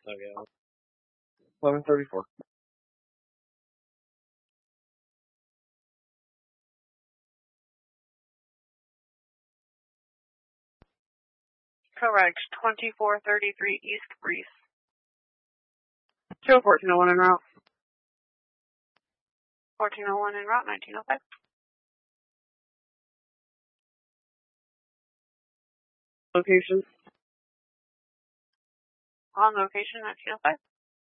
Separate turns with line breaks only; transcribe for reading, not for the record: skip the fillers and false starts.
Oh, yeah. 11:34.
Correct. 2433 East Breeze. Show 1401 en route. 1401 en route, 1905.
Location.
On location, 1905.